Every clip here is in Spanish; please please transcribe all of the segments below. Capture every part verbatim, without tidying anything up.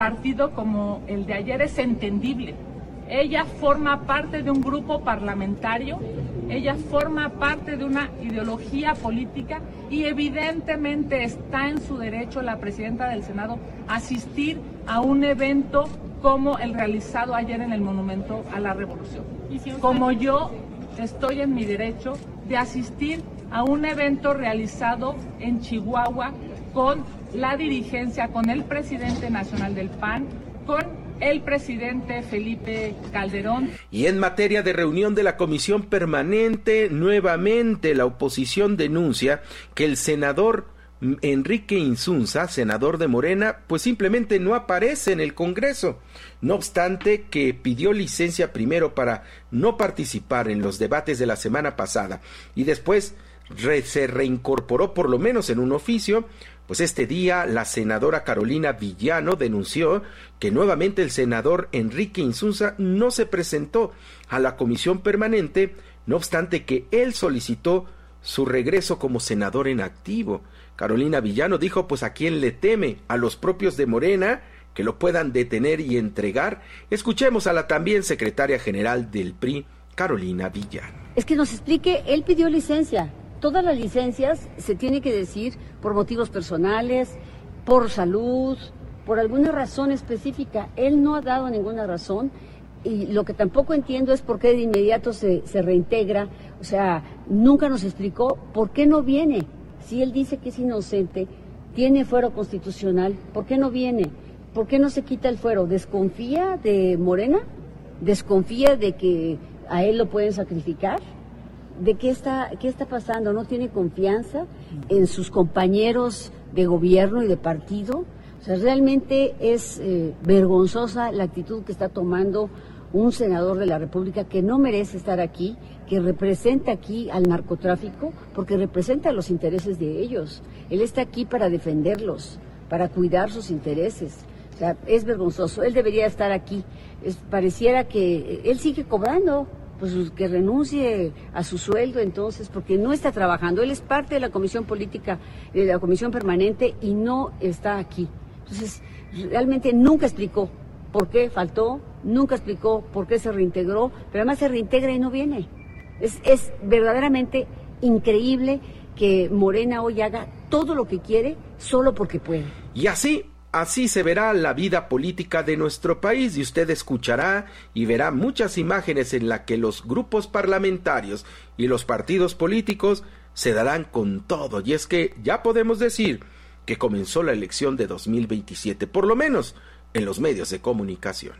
partido como el de ayer es entendible. Ella forma parte de un grupo parlamentario, ella forma parte de una ideología política y evidentemente está en su derecho la presidenta del Senado a asistir a un evento como el realizado ayer en el Monumento a la Revolución. Como yo estoy en mi derecho de asistir a un evento realizado en Chihuahua con la dirigencia, con el presidente nacional del P A N, con el presidente Felipe Calderón. Y en materia de reunión de la Comisión Permanente, nuevamente la oposición denuncia que el senador Enrique Insunza, senador de Morena, pues simplemente no aparece en el Congreso. No obstante que pidió licencia primero para no participar en los debates de la semana pasada y después re- se reincorporó por lo menos en un oficio. Pues este día la senadora Carolina Villano denunció que nuevamente el senador Enrique Insunza no se presentó a la comisión permanente, no obstante que él solicitó su regreso como senador en activo. Carolina Villano dijo, pues a quién le teme, a los propios de Morena, que lo puedan detener y entregar. Escuchemos a la también secretaria general del P R I, Carolina Villano. Es que nos explique, él pidió licencia. Todas las licencias se tiene que decir por motivos personales, por salud, por alguna razón específica. Él no ha dado ninguna razón y lo que tampoco entiendo es por qué de inmediato se, se reintegra. O sea, nunca nos explicó por qué no viene. Si él dice que es inocente, tiene fuero constitucional, ¿por qué no viene? ¿Por qué no se quita el fuero? ¿Desconfía de Morena? ¿Desconfía de que a él lo pueden sacrificar? ¿De qué está, qué está pasando? ¿No tiene confianza en sus compañeros de gobierno y de partido? O sea, realmente es eh, vergonzosa la actitud que está tomando un senador de la República que no merece estar aquí, que representa aquí al narcotráfico, porque representa los intereses de ellos. Él está aquí para defenderlos, para cuidar sus intereses. O sea, es vergonzoso. Él debería estar aquí. Es, pareciera que él sigue cobrando. Pues que renuncie a su sueldo entonces, porque no está trabajando. Él es parte de la comisión política, de la comisión permanente y no está aquí. Entonces, realmente nunca explicó por qué faltó, nunca explicó por qué se reintegró, pero además se reintegra y no viene. Es, es verdaderamente increíble que Morena hoy haga todo lo que quiere solo porque puede. Y así... Así se verá la vida política de nuestro país y usted escuchará y verá muchas imágenes en las que los grupos parlamentarios y los partidos políticos se darán con todo. Y es que ya podemos decir que comenzó la elección de dos mil veintisiete, por lo menos en los medios de comunicación.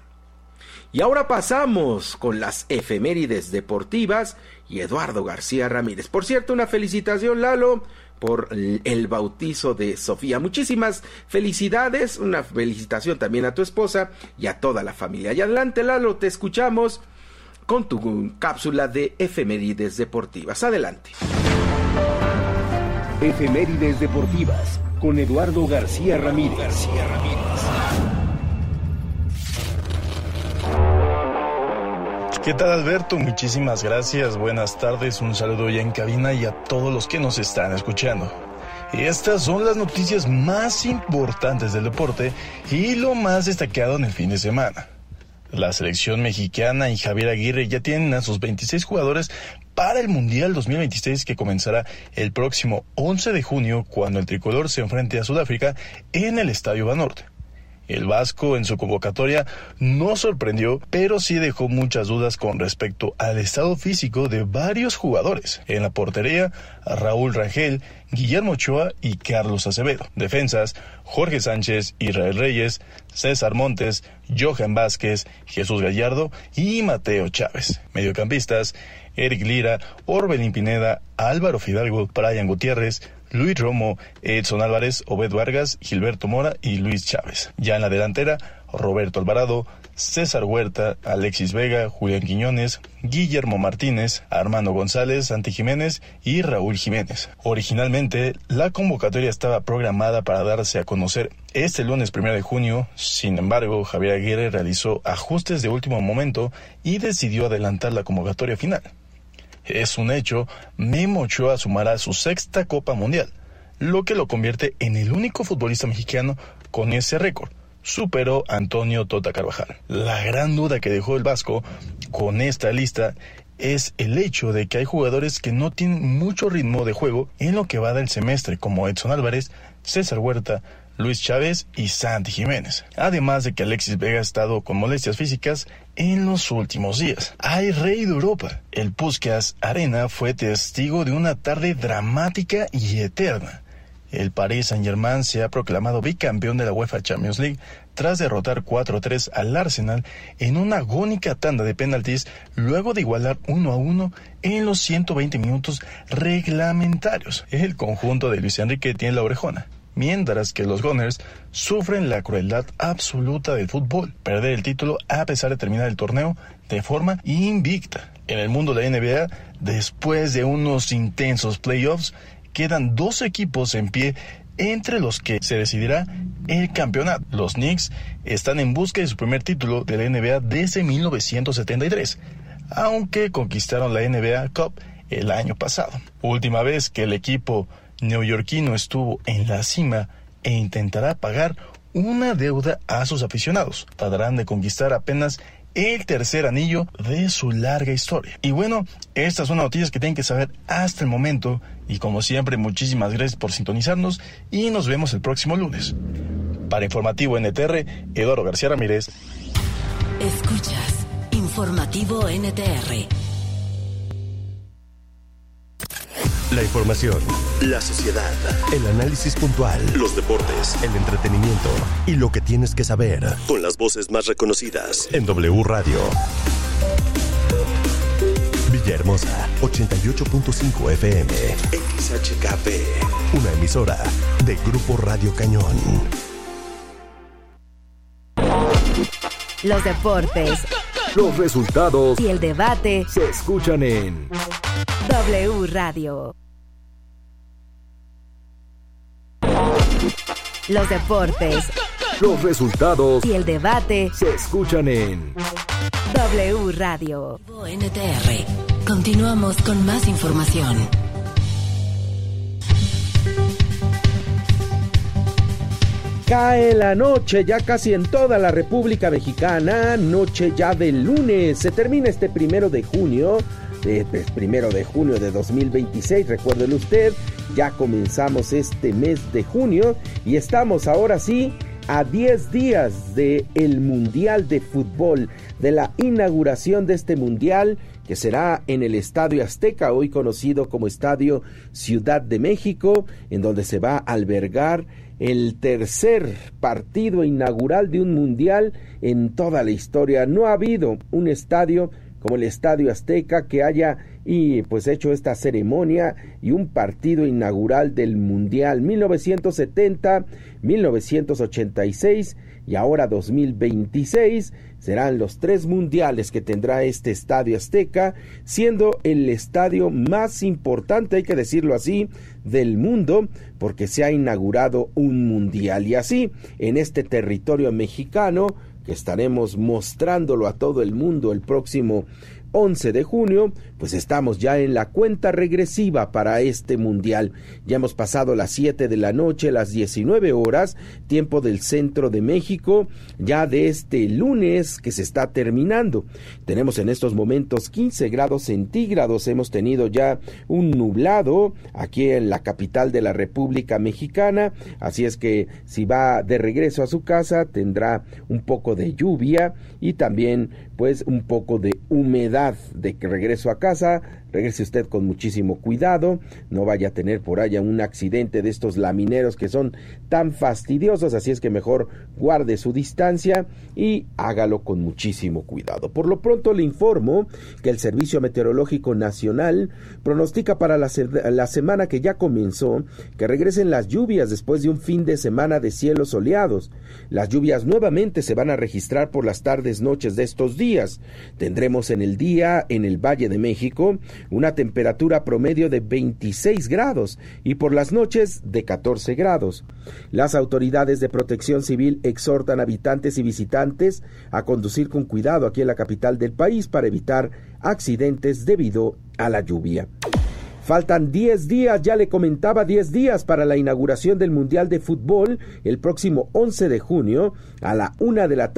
Y ahora pasamos con las efemérides deportivas y Eduardo García Ramírez. Por cierto, una felicitación, Lalo, por el bautizo de Sofía. Muchísimas felicidades, una felicitación también a tu esposa y a toda la familia. Y adelante, Lalo, te escuchamos con tu cápsula de efemérides deportivas. Adelante. Efemérides deportivas con Eduardo García Ramírez. García Ramírez. ¿Qué tal, Alberto? Muchísimas gracias, buenas tardes, un saludo ya en cabina y a todos los que nos están escuchando. Estas son las noticias más importantes del deporte y lo más destacado en el fin de semana. La selección mexicana y Javier Aguirre ya tienen a sus veintiséis jugadores para el Mundial dos mil veintiséis que comenzará el próximo once de junio cuando el tricolor se enfrente a Sudáfrica en el Estadio Banorte. El vasco en su convocatoria no sorprendió, pero sí dejó muchas dudas con respecto al estado físico de varios jugadores. En la portería, Raúl Rangel, Guillermo Ochoa y Carlos Acevedo. Defensas, Jorge Sánchez, Israel Reyes, César Montes, Johan Vázquez, Jesús Gallardo y Mateo Chávez. Mediocampistas, Eric Lira, Orbelín Pineda, Álvaro Fidalgo, Brian Gutiérrez, Luis Romo, Edson Álvarez, Obed Vargas, Gilberto Mora y Luis Chávez. Ya en la delantera, Roberto Alvarado, César Huerta, Alexis Vega, Julián Quiñones, Guillermo Martínez, Armando González, Santi Jiménez y Raúl Jiménez. Originalmente, la convocatoria estaba programada para darse a conocer este lunes primero de junio, sin embargo, Javier Aguirre realizó ajustes de último momento y decidió adelantar la convocatoria final. Es un hecho, Memo Ochoa sumará su sexta Copa Mundial, lo que lo convierte en el único futbolista mexicano con ese récord, superó a Antonio Tota Carvajal. La gran duda que dejó el Vasco con esta lista es el hecho de que hay jugadores que no tienen mucho ritmo de juego en lo que va del semestre, como Edson Álvarez, César Huerta, Luis Chávez y Santi Jiménez. Además de que Alexis Vega ha estado con molestias físicas en los últimos días. Hay rey de Europa. El Puskás Arena fue testigo de una tarde dramática y eterna. El Paris Saint-Germain se ha proclamado bicampeón de la UEFA Champions League tras derrotar cuatro a tres al Arsenal en una agónica tanda de penaltis luego de igualar uno a uno en los ciento veinte minutos reglamentarios. El conjunto de Luis Enrique tiene la orejona, mientras que los Gunners sufren la crueldad absoluta del fútbol, perder el título a pesar de terminar el torneo de forma invicta. En el mundo de la N B A, después de unos intensos playoffs, quedan dos equipos en pie entre los que se decidirá el campeonato. Los Knicks están en busca de su primer título de la N B A desde mil novecientos setenta y tres, aunque conquistaron la N B A Cup el año pasado. Última vez que el equipo neoyorquino estuvo en la cima e intentará pagar una deuda a sus aficionados. Tratarán de conquistar apenas el tercer anillo de su larga historia. Y bueno, estas son las noticias que tienen que saber hasta el momento. Y como siempre, muchísimas gracias por sintonizarnos y nos vemos el próximo lunes. Para Informativo N T R, Eduardo García Ramírez. Escuchas Informativo N T R. La información, La sociedad, el análisis puntual, los deportes, el entretenimiento y lo que tienes que saber con las voces más reconocidas. en W Radio. Villahermosa, ochenta y ocho punto cinco F M. X H K P. Una emisora de Grupo Radio Cañón. Los deportes Los resultados y el debate se escuchan en W Radio. Los deportes Los resultados y el debate se escuchan en W Radio. N T R. Continuamos con más información. Cae la noche ya casi en toda la República Mexicana, noche ya del lunes, se termina este primero de junio, eh, pues, primero de junio de dos mil veintiséis, recuérdelo usted, ya comenzamos este mes de junio y estamos ahora sí a diez días del Mundial de Fútbol, de la inauguración de este Mundial que será en el Estadio Azteca, hoy conocido como Estadio Ciudad de México, en donde se va a albergar el tercer partido inaugural de un mundial en toda la historia. No ha habido un estadio como el Estadio Azteca que haya y pues hecho esta ceremonia y un partido inaugural del mundial. mil novecientos setenta, mil novecientos ochenta y seis y ahora dos mil veintiséis serán los tres mundiales que tendrá este Estadio Azteca, siendo el estadio más importante, hay que decirlo así, del mundo, porque se ha inaugurado un mundial. Y así, en este territorio mexicano, que estaremos mostrándolo a todo el mundo el próximo once de junio, pues estamos ya en la cuenta regresiva para este mundial. Ya hemos pasado las siete de la noche, las diecinueve horas, tiempo del centro de México, ya de este lunes que se está terminando. Tenemos en estos momentos quince grados centígrados, hemos tenido ya un nublado aquí en la capital de la República Mexicana, así es que si va de regreso a su casa tendrá un poco de lluvia y también pues un poco de humedad de regreso a casa. Regrese usted con muchísimo cuidado, no vaya a tener por allá un accidente de estos lamineros que son tan fastidiosos, así es que mejor guarde su distancia y hágalo con muchísimo cuidado. Por lo pronto le informo que el Servicio Meteorológico Nacional pronostica para la, se- la semana que ya comenzó que regresen las lluvias después de un fin de semana de cielos soleados. Las lluvias nuevamente se van a registrar por las tardes noches de estos días. Tendremos en el día en el Valle de México una temperatura promedio de veintiséis grados y por las noches de catorce grados. Las autoridades de protección civil exhortan a habitantes y visitantes a conducir con cuidado aquí en la capital del país para evitar accidentes debido a la lluvia. Faltan diez días, ya le comentaba, diez días para la inauguración del Mundial de Fútbol el próximo once de junio a la una de la tarde.